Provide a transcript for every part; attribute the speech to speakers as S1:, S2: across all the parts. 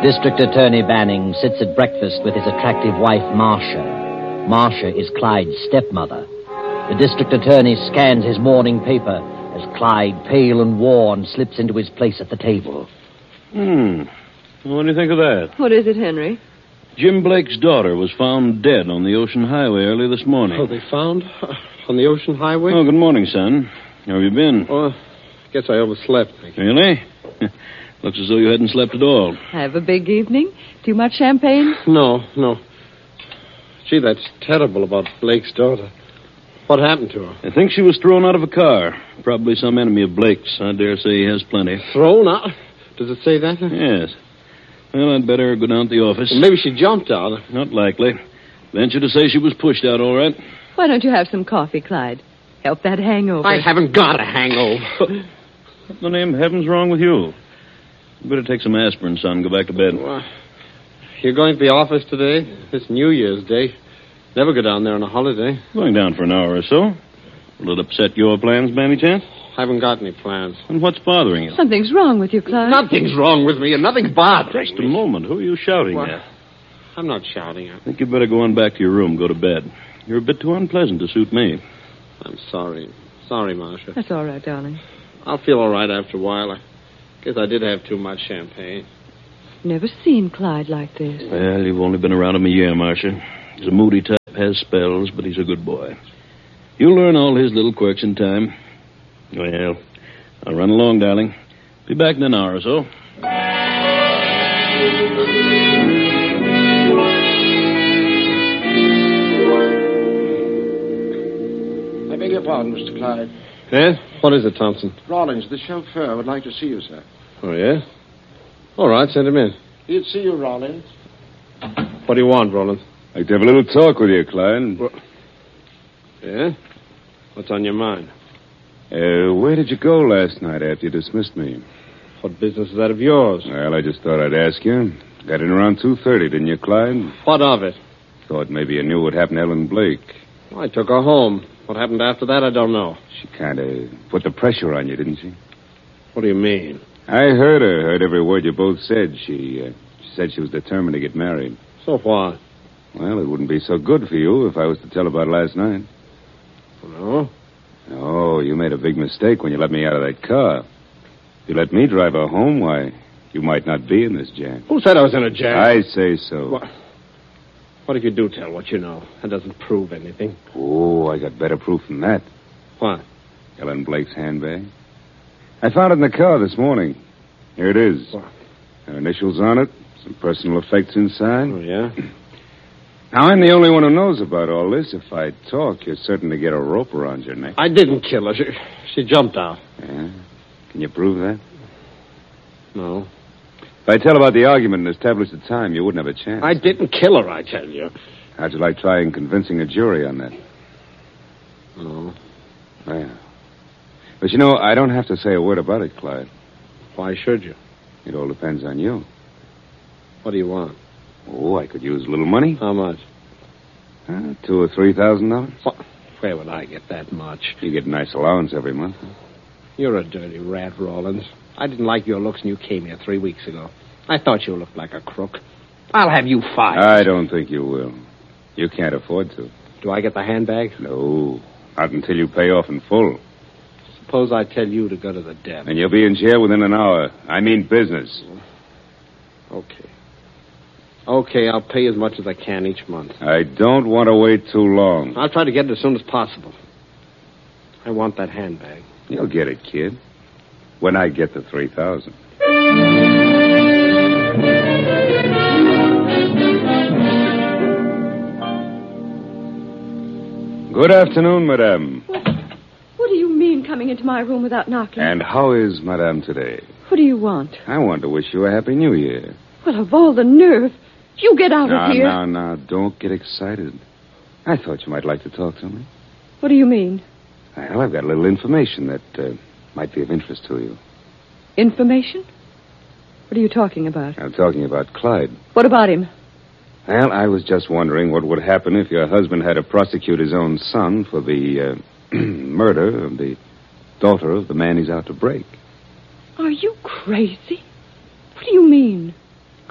S1: District Attorney Banning sits at breakfast with his attractive wife, Marcia. Marcia is Clyde's stepmother. The district attorney scans his morning paper as Clyde, pale and worn, slips into his place at the table.
S2: What do you think of that?
S3: What is it, Henry?
S2: Jim Blake's daughter was found dead on the Ocean Highway early this morning.
S4: Oh, they found? On the Ocean Highway?
S2: Oh, good morning, son. How have you been?
S4: Oh, I guess I overslept.
S2: Really? Looks as though you hadn't slept at all.
S3: Have a big evening? Too much champagne?
S4: No. Gee, that's terrible about Blake's daughter. What happened to her?
S2: I think she was thrown out of a car. Probably some enemy of Blake's. I dare say he has plenty.
S4: Thrown out? Does it say that?
S2: Yes. Well, I'd better go down to the office.
S4: Well, maybe she jumped out.
S2: Not likely. Venture to say she was pushed out, all right.
S3: Why don't you have some coffee, Clyde? Help that hangover.
S4: I haven't got a hangover.
S2: What in the name of heaven's wrong with you? You better take some aspirin, son. Go back to bed.
S4: Well, you're going to the office today? It's New Year's Day. Never go down there on a holiday.
S2: Going down for an hour or so. Will it upset your plans, by any chance?
S4: Haven't got any plans.
S2: And what's bothering you?
S3: Something's wrong with you, Clyde.
S4: Nothing's wrong with me, and nothing's bothering
S2: Just a moment. Who are you shouting at?
S4: I'm not shouting at.
S2: I think you'd better go on back to your room. Go to bed. You're a bit too unpleasant to suit me.
S4: I'm sorry. Sorry, Marcia.
S3: That's all right, darling.
S4: I'll feel all right after a while. I guess I did have too much champagne.
S3: Never seen Clyde like this.
S2: Well, you've only been around him a year, Marcia. He's a moody type, has spells, but he's a good boy. You'll learn all his little quirks in time. Well, I'll run along, darling. Be back in an hour or so.
S5: I beg your pardon, Mr. Clyde.
S4: Yes? What is it, Thompson?
S5: Rollins, the chauffeur, would like to see you, sir.
S4: Oh, yeah? All right, send him in.
S5: He'd see you, Rollins.
S4: What do you want, Roland?
S6: I'd like to have a little talk with you, Clyde.
S4: Yeah? What's on your mind?
S6: Where did you go last night after you dismissed me?
S4: What business is that of yours?
S6: Well, I just thought I'd ask you. Got in around 2:30, didn't you, Clyde?
S4: What of it?
S6: Thought maybe you knew what happened to Ellen Blake.
S4: Well, I took her home. What happened after that, I don't know.
S6: She kind of put the pressure on you, didn't she?
S4: What do you mean?
S6: I heard every word you both said. She said she was determined to get married.
S4: So what?
S6: Well, it wouldn't be so good for you if I was to tell about last night.
S4: No?
S6: Oh, you made a big mistake when you let me out of that car. If you let me drive her home, why, you might not be in this jam.
S4: Who said I was in a jam?
S6: I say so.
S4: What if you do tell what you know? That doesn't prove anything.
S6: Oh, I got better proof than that.
S4: What?
S6: Ellen Blake's handbag. I found it in the car this morning. Here it is.
S4: What?
S6: Her initials on it, some personal effects inside.
S4: Oh, yeah?
S6: Now, I'm the only one who knows about all this. If I talk, you're certain to get a rope around your neck.
S4: I didn't kill her. She jumped out.
S6: Yeah? Can you prove that?
S4: No.
S6: If I tell about the argument and establish the time, you wouldn't have a chance.
S4: I didn't kill her, I tell you.
S6: How'd you like trying convincing a jury on that?
S4: No.
S6: Well. But you know, I don't have to say a word about it, Clyde.
S4: Why should you?
S6: It all depends on you.
S4: What do you want?
S6: Oh, I could use a little money.
S4: How much?
S6: $2,000 or $3,000.
S4: What? Where would I get that much?
S6: You get a nice allowance every month.
S4: You're a dirty rat, Rollins. I didn't like your looks when you came here 3 weeks ago. I thought you looked like a crook. I'll have you fired.
S6: I don't think you will. You can't afford to.
S4: Do I get the handbag?
S6: No, not until you pay off in full.
S4: Suppose I tell you to go to the devil.
S6: And you'll be in jail within an hour. I mean business.
S4: Okay. Okay, I'll pay as much as I can each month.
S6: I don't want to wait too long.
S4: I'll try to get it as soon as possible. I want that handbag.
S6: You'll get it, kid. When I get the $3,000. Good afternoon, madame.
S3: What do you mean coming into my room without knocking?
S6: And how is madame today?
S3: What do you want?
S6: I want to wish you a happy new year.
S3: Well, of all the nerve. You get out of here.
S6: Now, don't get excited. I thought you might like to talk to me.
S3: What do you mean?
S6: Well, I've got a little information that might be of interest to you.
S3: Information? What are you talking about?
S6: I'm talking about Clyde.
S3: What about him?
S6: Well, I was just wondering what would happen if your husband had to prosecute his own son for the murder of the daughter of the man he's out to break.
S3: Are you crazy? What do you mean?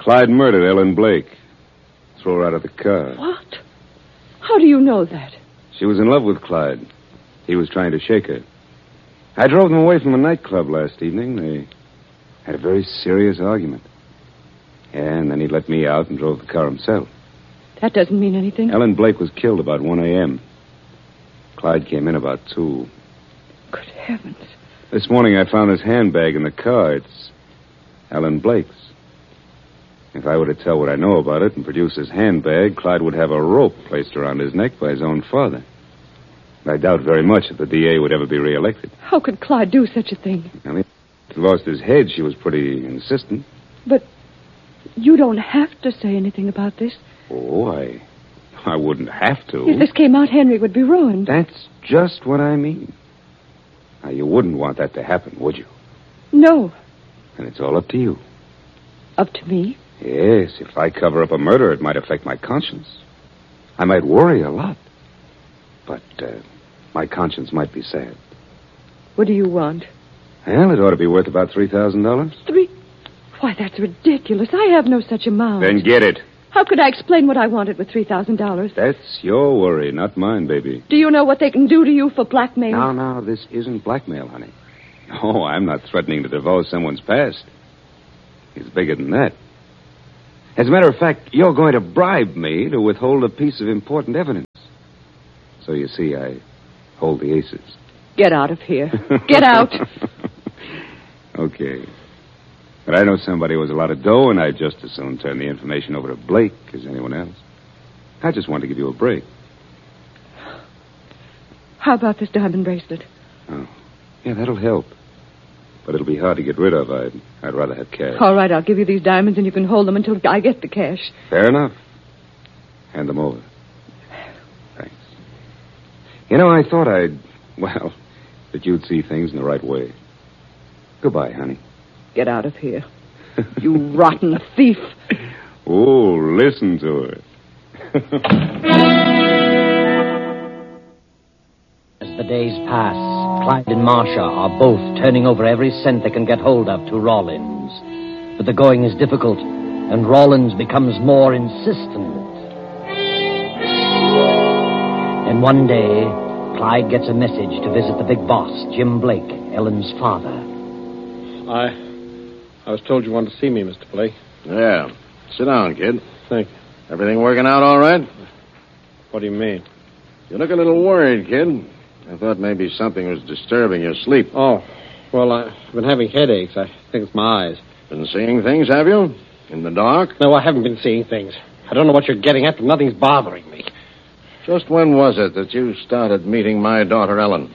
S6: Clyde murdered Ellen Blake. Threw her out of the car.
S3: What? How do you know that?
S6: She was in love with Clyde. He was trying to shake her. I drove them away from a nightclub last evening. They had a very serious argument. And then he let me out and drove the car himself.
S3: That doesn't mean anything.
S6: Ellen Blake was killed about 1 a.m. Clyde came in about 2.
S3: Good heavens.
S6: This morning I found his handbag in the car. It's Ellen Blake's. If I were to tell what I know about it and produce his handbag, Clyde would have a rope placed around his neck by his own father. I doubt very much that the DA would ever be reelected.
S3: How could Clyde do such a thing?
S6: I mean, if he lost his head, she was pretty insistent.
S3: But you don't have to say anything about this.
S6: Oh, I wouldn't have to.
S3: If this came out, Henry would be ruined.
S6: That's just what I mean. Now, you wouldn't want that to happen, would you?
S3: No.
S6: And it's all up to you.
S3: Up to me?
S6: Yes, if I cover up a murder, it might affect my conscience. I might worry a lot. But my conscience might be sad.
S3: What do you want?
S6: Well, it ought to be worth about $3,000.
S3: Why, that's ridiculous. I have no such amount.
S6: Then get it.
S3: How could I explain what I wanted with $3,000?
S6: That's your worry, not mine, baby.
S3: Do you know what they can do to you for blackmail?
S6: No, this isn't blackmail, honey. No, I'm not threatening to divulge someone's past. It's bigger than that. As a matter of fact, you're going to bribe me to withhold a piece of important evidence. So you see, I hold the aces.
S3: Get out of here. Get out.
S6: Okay. But I know somebody who has a lot of dough, and I'd just as soon turn the information over to Blake as anyone else. I just want to give you a break.
S3: How about this diamond bracelet?
S6: Oh, yeah, that'll help. But it'll be hard to get rid of. I'd rather have cash.
S3: All right, I'll give you these diamonds, and you can hold them until I get the cash.
S6: Fair enough. Hand them over. Thanks. You know, I thought that you'd see things in the right way. Goodbye, honey.
S3: Get out of here. You rotten thief.
S6: Oh, listen to her.
S1: As the days pass, Clyde and Marcia are both turning over every cent they can get hold of to Rawlins. But the going is difficult, and Rawlins becomes more insistent. And one day, Clyde gets a message to visit the big boss, Jim Blake, Ellen's father.
S4: I was told you wanted to see me, Mr. Blake.
S5: Yeah. Sit down, kid.
S4: Thank you.
S5: Everything working out all right?
S4: What do you mean?
S5: You look a little worried, kid. I thought maybe something was disturbing your sleep.
S4: Oh, well, I've been having headaches. I think it's my eyes.
S5: Been seeing things, have you? In the dark?
S4: No, I haven't been seeing things. I don't know what you're getting at, but nothing's bothering me.
S5: Just when was it that you started meeting my daughter, Ellen?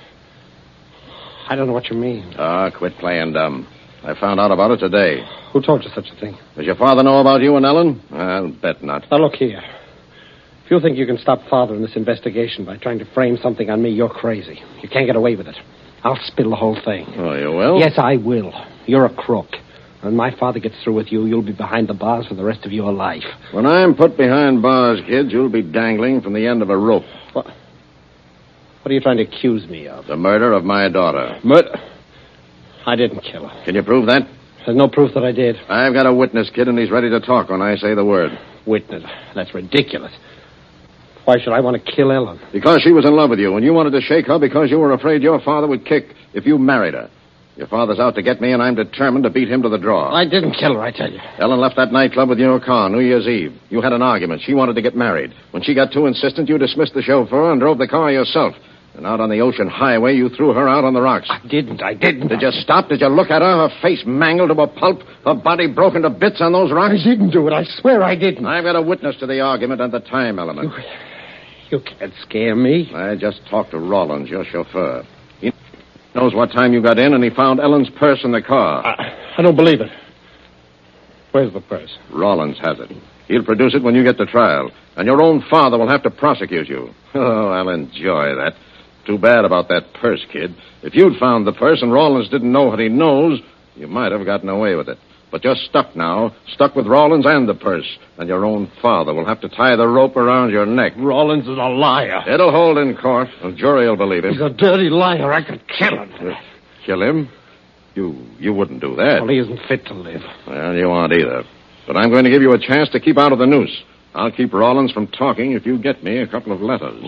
S4: I don't know what you mean.
S5: Quit playing dumb. I found out about it today.
S4: Who told you such a thing?
S5: Does your father know about you and Ellen? I'll bet not.
S4: Now, look here. If you think you can stop Father in this investigation by trying to frame something on me, you're crazy. You can't get away with it. I'll spill the whole thing.
S5: Oh, you will?
S4: Yes, I will. You're a crook. When my father gets through with you, you'll be behind the bars for the rest of your life.
S5: When I'm put behind bars, kids, you'll be dangling from the end of a rope.
S4: What are you trying to accuse me of?
S5: The murder of my daughter.
S4: Murder? I didn't kill her.
S5: Can you prove that?
S4: There's no proof that I did.
S5: I've got a witness, kid, and he's ready to talk when I say the word.
S4: Witness? That's ridiculous. Why should I want to kill Ellen?
S5: Because she was in love with you, and you wanted to shake her because you were afraid your father would kick if you married her. Your father's out to get me, and I'm determined to beat him to the draw.
S4: I didn't kill her, I tell you.
S5: Ellen left that nightclub with your car New Year's Eve. You had an argument. She wanted to get married. When she got too insistent, you dismissed the chauffeur and drove the car yourself. And out on the ocean highway, you threw her out on the rocks.
S4: I didn't.
S5: Did you stop? Did you look at her? Her face mangled to a pulp, her body broken to bits on those rocks?
S4: I didn't do it. I swear I didn't.
S5: I've got a witness to the argument and the time element.
S4: You can't scare me.
S5: I just talked to Rawlins, your chauffeur. He knows what time you got in, and he found Ellen's purse in the car.
S4: I don't believe it. Where's the purse?
S5: Rawlins has it. He'll produce it when you get to trial, and your own father will have to prosecute you. Oh, I'll enjoy that. Too bad about that purse, kid. If you'd found the purse and Rawlins didn't know what he knows, you might have gotten away with it. But you're stuck now, stuck with Rawlins and the purse, and your own father will have to tie the rope around your neck.
S4: Rawlins is a liar.
S5: It'll hold in court. The jury will believe him.
S4: He's a dirty liar. I could kill him.
S5: Kill him? You wouldn't do that.
S4: Well, he isn't fit to live.
S5: Well, you aren't either. But I'm going to give you a chance to keep out of the noose. I'll keep Rollins from talking if you get me a couple of letters.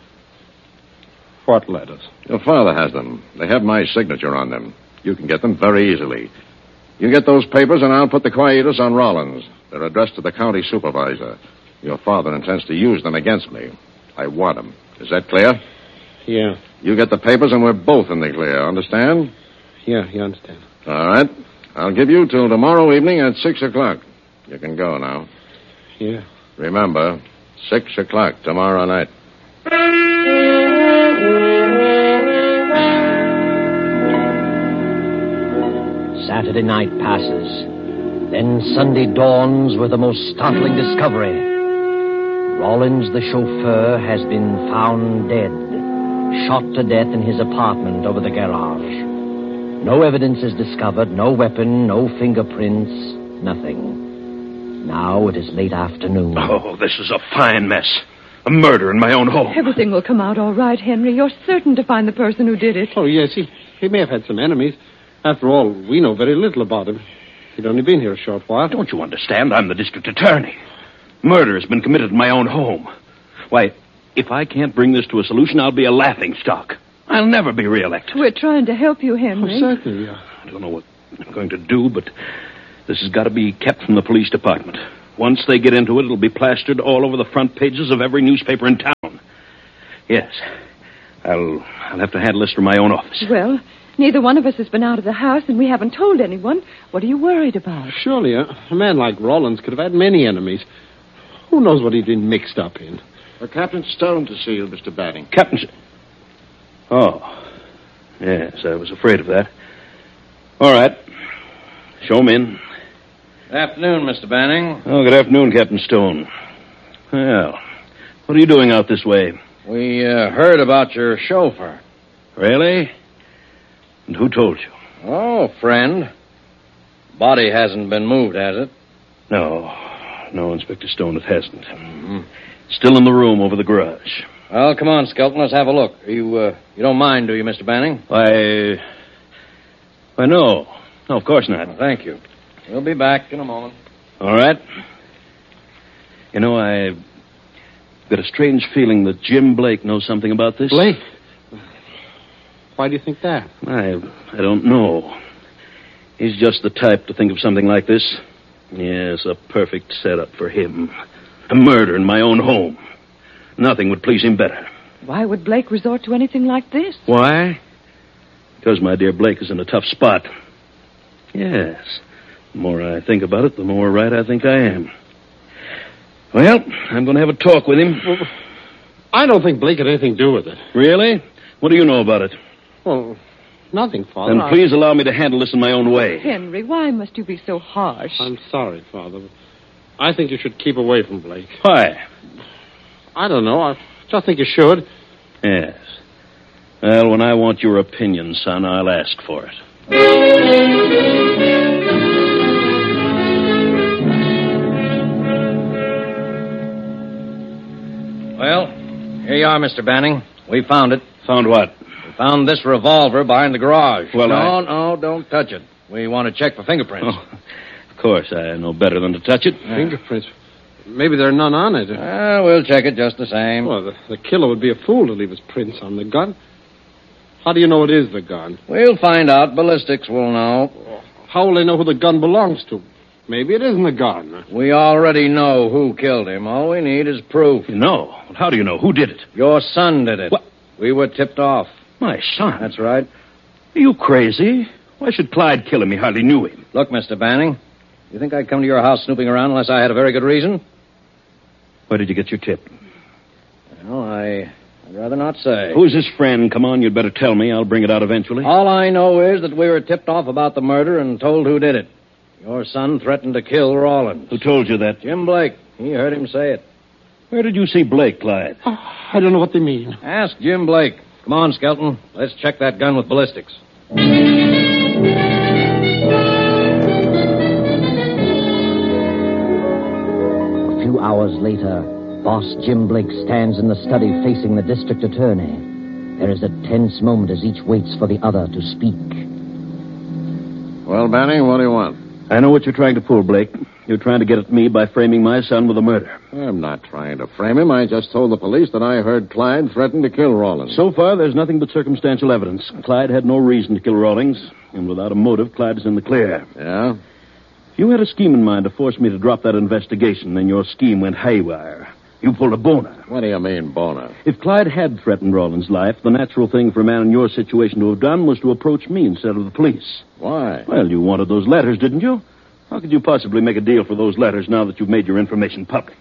S4: What letters?
S5: Your father has them. They have my signature on them. You can get them very easily. You get those papers, and I'll put the quietus on Rollins. They're addressed to the county supervisor. Your father intends to use them against me. I want them. Is that clear?
S4: Yeah.
S5: You get the papers, and we're both in the clear. Understand?
S4: Yeah, you understand.
S5: All right. I'll give you till tomorrow evening at 6 o'clock. You can go now.
S4: Yeah.
S5: Remember, 6 o'clock tomorrow night.
S1: Saturday night passes. Then Sunday dawns with the most startling discovery. Rollins, the chauffeur, has been found dead, shot to death in his apartment over the garage. No evidence is discovered, no weapon, no fingerprints, nothing. Now it is late afternoon.
S2: Oh, this is a fine mess. A murder in my own home.
S3: Everything will come out all right, Henry. You're certain to find the person who did it.
S4: Oh, yes, he may have had some enemies. After all, we know very little about him. He'd only been here a short while.
S2: Don't you understand? I'm the district attorney. Murder has been committed in my own home. Why, if I can't bring this to a solution, I'll be a laughingstock. I'll never be reelected.
S3: We're trying to help you, Henry.
S4: Oh, certainly, yeah.
S2: I don't know what I'm going to do, but this has got to be kept from the police department. Once they get into it, it'll be plastered all over the front pages of every newspaper in town. Yes. I'll have to handle this from my own office.
S3: Well, neither one of us has been out of the house, and we haven't told anyone. What are you worried about?
S4: Surely, a man like Rollins could have had many enemies. Who knows what he'd been mixed up in?
S5: Captain Stone to see you, Mr. Banning.
S2: Captain... Oh. Yes, I was afraid of that. All right. Show him in.
S7: Good afternoon, Mr. Banning.
S2: Oh, good afternoon, Captain Stone. Well, what are you doing out this way?
S7: We heard about your chauffeur.
S2: Really? And who told you?
S7: Oh, friend. Body hasn't been moved, has it?
S2: No, Inspector Stone, it hasn't. Mm-hmm. Still in the room over the garage.
S7: Well, come on, Skelton, let's have a look. You don't mind, do you, Mr. Banning?
S2: Why, no. No, of course not.
S7: Well, thank you. We'll be back in a moment.
S2: All right. You know, I've got a strange feeling that Jim Blake knows something about this.
S4: Blake? Why do you think that?
S2: I don't know. He's just the type to think of something like this. Yes, a perfect setup for him. A murder in my own home. Nothing would please him better.
S3: Why would Blake resort to anything like this?
S2: Why? Because my dear Blake is in a tough spot. Yes. The more I think about it, the more right I think I am. Well, I'm going to have a talk with him.
S4: Well, I don't think Blake had anything to do with it.
S2: Really? What do you know about it?
S4: Well, nothing, Father.
S2: Then please allow me to handle this in my own way.
S3: Henry, why must you be so harsh?
S4: I'm sorry, Father. I think you should keep away from Blake.
S2: Why?
S4: I don't know. I just think you should.
S2: Yes. Well, when I want your opinion, son, I'll ask for it.
S7: Well, here you are, Mr. Banning. We found it.
S2: Found what?
S7: We found this revolver behind the garage.
S2: Well,
S7: No, don't touch it. We want to check for fingerprints.
S2: Oh, of course, I know better than to touch it.
S4: Fingerprints. Maybe there are none on it.
S7: We'll check it just the same.
S4: Well, the killer would be a fool to leave his prints on the gun. How do you know it is the gun?
S7: We'll find out. Ballistics will know.
S4: How will they know who the gun belongs to? Maybe it isn't a gun.
S7: We already know who killed him. All we need is proof.
S2: You know? Well, how do you know? Who did it?
S7: Your son did it.
S2: What?
S7: We were tipped off.
S2: My son?
S7: That's right.
S2: Are you crazy? Why should Clyde kill him? He hardly knew him.
S7: Look, Mr. Banning, you think I'd come to your house snooping around unless I had a very good reason?
S2: Where did you get your tip?
S7: Well, I'd rather not say.
S2: Who's his friend? Come on, you'd better tell me. I'll bring it out eventually.
S7: All I know is that we were tipped off about the murder and told who did it. Your son threatened to kill Rollins.
S2: Who told you that?
S7: Jim Blake. He heard him say it.
S2: Where did you see Blake, Clyde?
S4: Oh, I don't know what they mean.
S7: Ask Jim Blake. Come on, Skelton. Let's check that gun with ballistics.
S1: A few hours later, Boss Jim Blake stands in the study facing the district attorney. There is a tense moment as each waits for the other to speak.
S5: Well, Banning, what do you want?
S2: I know what you're trying to pull, Blake. You're trying to get at me by framing my son with a murder.
S5: I'm not trying to frame him. I just told the police that I heard Clyde threaten to kill Rawlins.
S2: So far, there's nothing but circumstantial evidence. Clyde had no reason to kill Rawlins, and without a motive, Clyde is in the clear.
S5: Yeah?
S2: If you had a scheme in mind to force me to drop that investigation, then your scheme went haywire. You pulled a boner.
S5: What do you mean, boner?
S2: If Clyde had threatened Rawlins' life, the natural thing for a man in your situation to have done was to approach me instead of the police.
S5: Why?
S2: Well, you wanted those letters, didn't you? How could you possibly make a deal for those letters now that you've made your information public?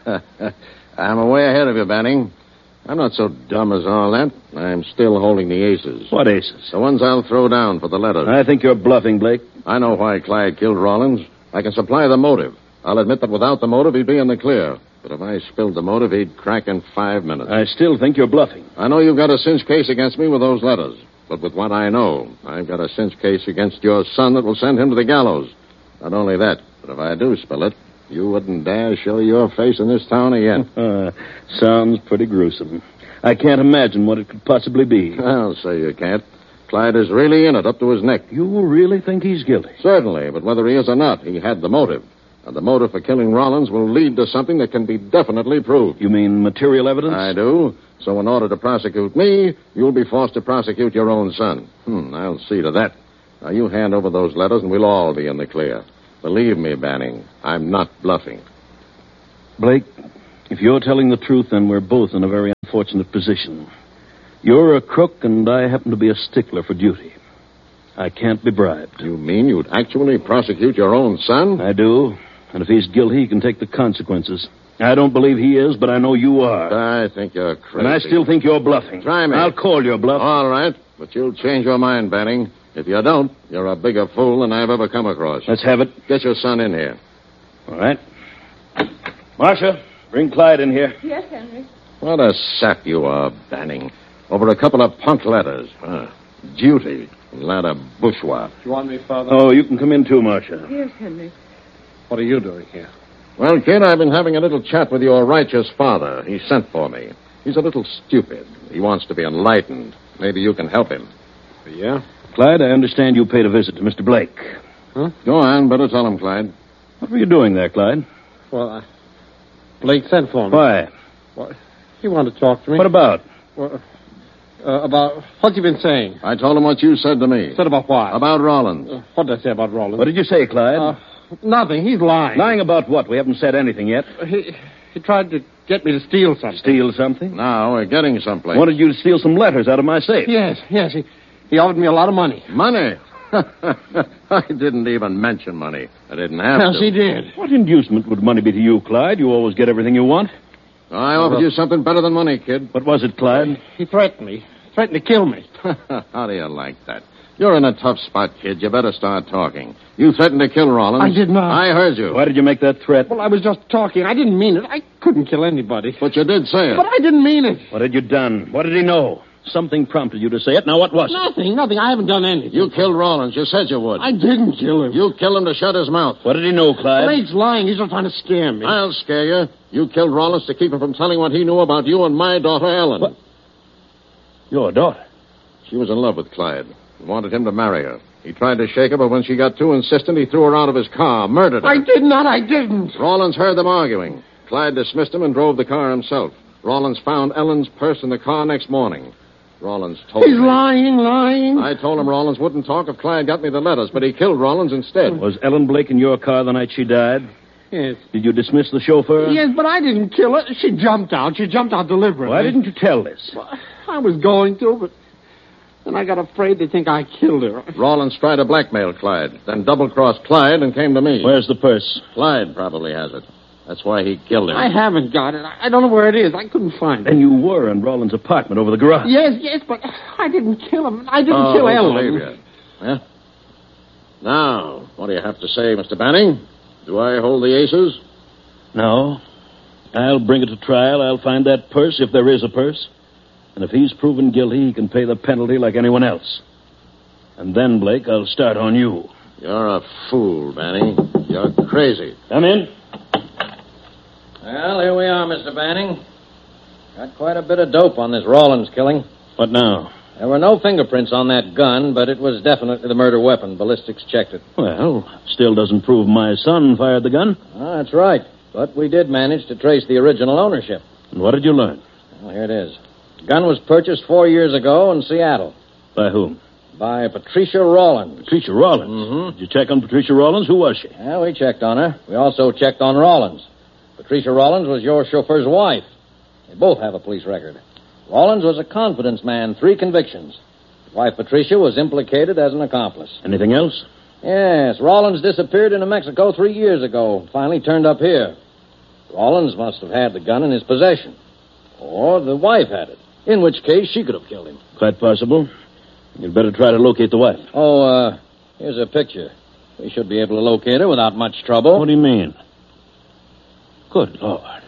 S5: I'm way ahead of you, Banning. I'm not so dumb as all that. I'm still holding the aces.
S2: What aces?
S5: The ones I'll throw down for the letters.
S2: I think you're bluffing, Blake.
S5: I know why Clyde killed Rawlins. I can supply the motive. I'll admit that without the motive, he'd be in the clear. But if I spilled the motive, he'd crack in 5 minutes.
S2: I still think you're bluffing.
S5: I know you've got a cinch case against me with those letters. But with what I know, I've got a cinch case against your son that will send him to the gallows. Not only that, but if I do spill it, you wouldn't dare show your face in this town again.
S2: Sounds pretty gruesome. I can't imagine what it could possibly be.
S5: I'll say you can't. Clyde is really in it up to his neck.
S2: You really think he's guilty?
S5: Certainly, but whether he is or not, he had the motive. And the motive for killing Rawlins will lead to something that can be definitely proved.
S2: You mean material evidence?
S5: I do. So in order to prosecute me, you'll be forced to prosecute your own son. I'll see to that. Now, you hand over those letters and we'll all be in the clear. Believe me, Banning, I'm not bluffing.
S2: Blake, if you're telling the truth, then we're both in a very unfortunate position. You're a crook, and I happen to be a stickler for duty. I can't be bribed.
S5: You mean you'd actually prosecute your own son?
S2: I do. And if he's guilty, he can take the consequences. I don't believe he is, but I know you are.
S5: I think you're crazy.
S2: And I still think you're bluffing.
S5: Try me.
S2: I'll call your bluff.
S5: All right, but you'll change your mind, Banning. If you don't, you're a bigger fool than I've ever come across.
S2: Let's have it.
S5: Get your son in here.
S2: All right. Marcia, bring Clyde in here.
S3: Yes, Henry.
S5: What a sap you are, Banning. Over a couple of punk letters. Duty. Not a bourgeois.
S4: You want me, Father?
S2: Oh, you can come in too, Marcia.
S3: Yes, Henry.
S4: What are you doing here?
S5: Well, kid, I've been having a little chat with your righteous father. He sent for me. He's a little stupid. He wants to be enlightened. Maybe you can help him.
S4: Yeah?
S2: Clyde, I understand you paid a visit to Mr. Blake.
S5: Huh? Go on. Better tell him, Clyde.
S2: What were you doing there, Clyde?
S4: Well, Blake sent for me.
S2: Why?
S4: Well, he wanted to talk to me.
S2: What about?
S4: Well, about... What's he been saying?
S5: I told him what you said to me.
S4: Said about what?
S5: About Rawlins.
S4: What did I say about Rawlins?
S2: What did you say, Clyde?
S4: Nothing. He's lying.
S2: Lying about what? We haven't said anything yet.
S4: He tried to get me to steal something.
S2: Steal something?
S5: Now we're getting someplace.
S2: Wanted you to steal some letters out of my safe.
S4: Yes. He offered me a lot of money.
S5: Money? I didn't even mention money. I didn't have to.
S4: Yes, he did.
S2: What inducement would money be to you, Clyde? You always get everything you want.
S5: I offered you something better than money, kid.
S2: What was it, Clyde?
S4: He threatened me. Threatened to kill me.
S5: How do you like that? You're in a tough spot, kid. You better start talking. You threatened to kill Rawlins.
S4: I did not.
S5: I heard you.
S2: Why did you make that threat?
S4: Well, I was just talking. I didn't mean it. I couldn't kill anybody.
S5: But you did say it.
S4: But I didn't mean it.
S2: What had you done? What did he know? Something prompted you to say it. Now, what was it?
S4: Nothing. I haven't done anything.
S5: You killed Rawlins. You said you would.
S4: I didn't kill him.
S5: You killed him to shut his mouth.
S2: What did he know, Clyde?
S4: Blake's lying. He's just trying to scare me.
S5: I'll scare you. You killed Rawlins to keep him from telling what he knew about you and my daughter, Ellen.
S2: What? Your daughter?
S5: She was in love with Clyde. He wanted him to marry her. He tried to shake her, but when she got too insistent, he threw her out of his car, murdered her.
S4: I did not. I didn't.
S5: Rawlins heard them arguing. Clyde dismissed him and drove the car himself. Rawlins found Ellen's purse in the car next morning. Rawlins told
S4: He's
S5: me.
S4: lying.
S5: I told him Rawlins wouldn't talk if Clyde got me the letters, but he killed Rawlins instead.
S2: Was Ellen Blake in your car the night she died?
S4: Yes.
S2: Did you dismiss the chauffeur?
S4: Yes, but I didn't kill her. She jumped out. She jumped out deliberately.
S2: Why didn't you tell this?
S4: I was going to, but then I got afraid they'd think I killed her.
S5: Rawlins tried to blackmail Clyde, then double-crossed Clyde and came to me.
S2: Where's the purse?
S5: Clyde probably has it. That's why he killed him.
S4: I haven't got it. I don't know where it is. I couldn't find it.
S2: Then you were in Rawlins' apartment over the garage.
S4: Yes, but I didn't kill him. I didn't kill Ellen.
S5: Believe you. Yeah? Now, what do you have to say, Mr. Banning? Do I hold the aces?
S2: No. I'll bring it to trial. I'll find that purse, if there is a purse. And if he's proven guilty, he can pay the penalty like anyone else. And then, Blake, I'll start on you.
S5: You're a fool, Banning. You're crazy.
S2: Come in.
S7: Well, here we are, Mr. Banning. Got quite a bit of dope on this Rawlins killing.
S2: What now?
S7: There were no fingerprints on that gun, but it was definitely the murder weapon. Ballistics checked it.
S2: Well, still doesn't prove my son fired the gun.
S7: That's right. But we did manage to trace the original ownership.
S2: And what did you learn?
S7: Well, here it is. The gun was purchased 4 years ago in Seattle
S2: By whom?
S7: by Patricia Rawlins.
S2: Patricia Rawlins.
S7: Mm-hmm.
S2: Did you check on Patricia Rawlins? Who was she?
S7: Yeah, we checked on her. We also checked on Rawlins. Patricia Rawlins was your chauffeur's wife. They both have a police record. Rawlins was a confidence man, 3 convictions. His wife, Patricia, was implicated as an accomplice.
S2: Anything else?
S7: Yes, Rawlins disappeared in New Mexico 3 years ago. Finally turned up here. Rawlins must have had the gun in his possession. Or the wife had it. In which case, she could have killed him.
S2: Quite possible. You'd better try to locate the wife.
S7: Oh, here's a picture. We should be able to locate her without much trouble.
S2: What do you mean? Good Lord.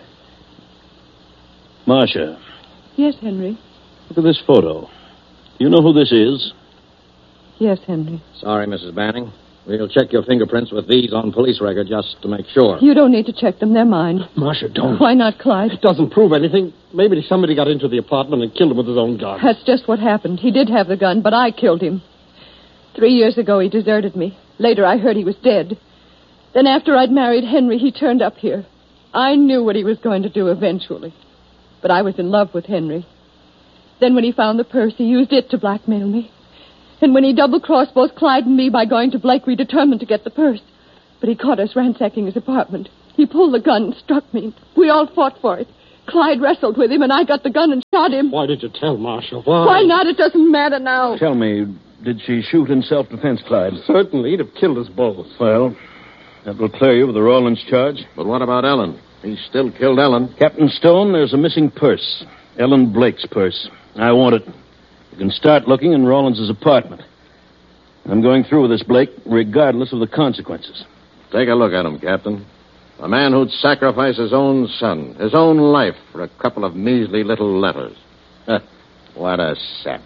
S2: Marcia,
S3: Yes, Henry.
S2: look at this photo. Do you know who this is?
S3: Yes, Henry.
S7: Sorry, Mrs. Banning. We'll check your fingerprints with these on police record just to make sure.
S3: You don't need to check them. They're mine.
S4: Marcia, don't.
S3: Why not, Clyde?
S4: It doesn't prove anything. Maybe somebody got into the apartment and killed him with his own gun.
S3: That's just what happened. He did have the gun, but I killed him. 3 years ago, he deserted me. Later, I heard he was dead. Then after I'd married Henry, he turned up here. I knew what he was going to do eventually. But I was in love with Henry. Then when he found the purse, he used it to blackmail me. And when he double-crossed both Clyde and me by going to Blake, we determined to get the purse. But he caught us ransacking his apartment. He pulled the gun and struck me. We all fought for it. Clyde wrestled with him, and I got the gun and shot him.
S4: Why did you tell Marcia? Why?
S3: Why not? It doesn't matter now.
S2: Tell me, did she shoot in self-defense, Clyde?
S4: Certainly, he'd have killed us both.
S2: Well, that will clear you with the Rawlins charge.
S5: But what about Ellen? He still killed Ellen.
S2: Captain Stone, there's a missing purse. Ellen Blake's purse. I want it. You can start looking in Rawlins' apartment. I'm going through with this, Blake, regardless of the consequences.
S5: Take a look at him, Captain. A man who'd sacrifice his own son, his own life, for a couple of measly little letters. What a set.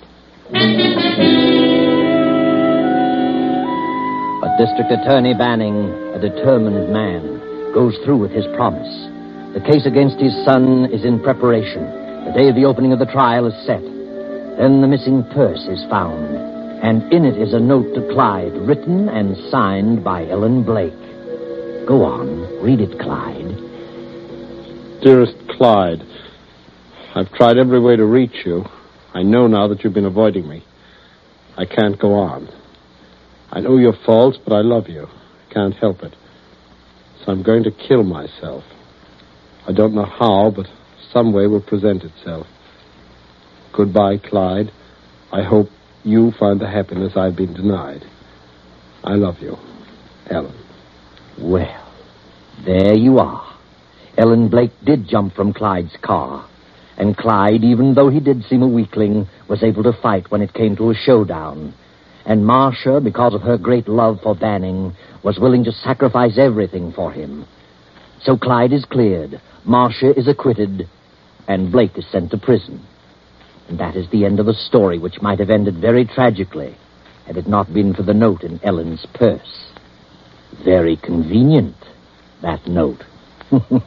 S1: But District Attorney Banning, a determined man, goes through with his promise. The case against his son is in preparation. The day of the opening of the trial is set. Then the missing purse is found, and in it is a note to Clyde, written and signed by Ellen Blake. Go on, read it, Clyde.
S4: Dearest Clyde, I've tried every way to reach you. I know now that you've been avoiding me. I can't go on. I know you're false, but I love you. I can't help it. So I'm going to kill myself. I don't know how, but some way will present itself. Goodbye, Clyde. I hope you find the happiness I've been denied. I love you, Ellen.
S1: Well, there you are. Ellen Blake did jump from Clyde's car. And Clyde, even though he did seem a weakling, was able to fight when it came to a showdown. And Marcia, because of her great love for Banning, was willing to sacrifice everything for him. So Clyde is cleared, Marcia is acquitted, and Blake is sent to prison. And that is the end of a story which might have ended very tragically had it not been for the note in Ellen's purse. Very convenient, that note.